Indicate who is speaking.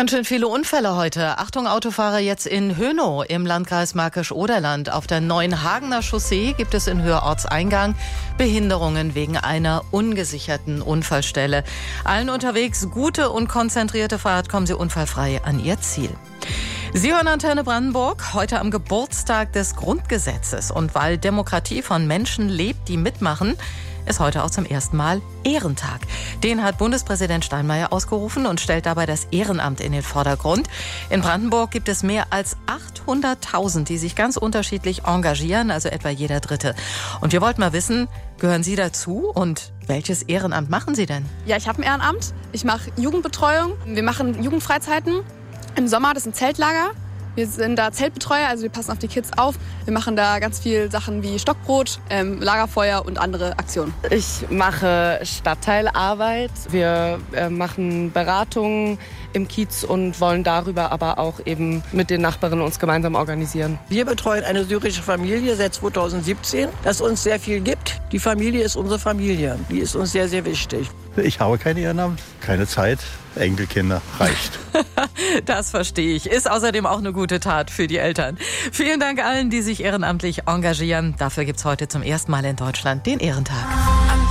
Speaker 1: Ganz schön viele Unfälle heute. Achtung, Autofahrer jetzt in Hönow im Landkreis Märkisch-Oderland. Auf der Neuenhagener Chaussee gibt es in Höhe Ortseingang Behinderungen wegen einer ungesicherten Unfallstelle. Allen unterwegs gute und konzentrierte Fahrt, kommen Sie unfallfrei an Ihr Ziel. Sie hören Antenne Brandenburg, heute am Geburtstag des Grundgesetzes. Und weil Demokratie von Menschen lebt, die mitmachen, ist heute auch zum ersten Mal Ehrentag. Den hat Bundespräsident Steinmeier ausgerufen und stellt dabei das Ehrenamt in den Vordergrund. In Brandenburg gibt es mehr als 800.000, die sich ganz unterschiedlich engagieren, also etwa jeder Dritte. Und wir wollten mal wissen, gehören Sie dazu und welches Ehrenamt machen Sie denn?
Speaker 2: Ja, ich habe ein Ehrenamt. Ich mache Jugendbetreuung. Wir machen Jugendfreizeiten. Im Sommer, das sind Zeltlager. Wir sind da Zeltbetreuer, also wir passen auf die Kids auf. Wir machen da ganz viel Sachen wie Stockbrot, Lagerfeuer und andere Aktionen.
Speaker 3: Ich mache Stadtteilarbeit. Wir machen Beratungen im Kiez und wollen darüber aber auch eben mit den Nachbarinnen uns gemeinsam organisieren.
Speaker 4: Wir betreuen eine syrische Familie seit 2017, das uns sehr viel gibt. Die Familie ist unsere Familie. Die ist uns sehr, sehr wichtig.
Speaker 5: Ich habe kein Ehrenamt, keine Zeit. Enkelkinder, reicht.
Speaker 1: Das verstehe ich. Ist außerdem auch eine gute Tat für die Eltern. Vielen Dank allen, die sich ehrenamtlich engagieren. Dafür gibt es heute zum ersten Mal in Deutschland den Ehrentag.